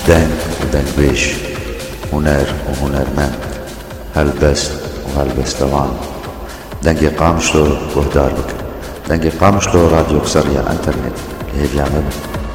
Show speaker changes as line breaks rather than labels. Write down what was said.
دنگ ودنگبيش، هنر وهنرمند، هلبست وهلبستوان. دنگی قامشلو وهدار بك، دنگی قامشلو راديو قصرية انترنت اللي هي بيعمل